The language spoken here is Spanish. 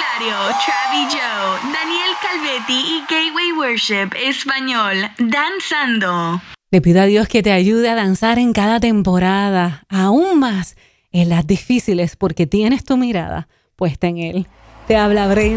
Hilario, Travi Joe, Daniel Calvetti y Gateway Worship Español, danzando. Le pido a Dios que te ayude a danzar en cada temporada, aún más en las difíciles, porque tienes tu mirada puesta en Él. Te habla Brenda.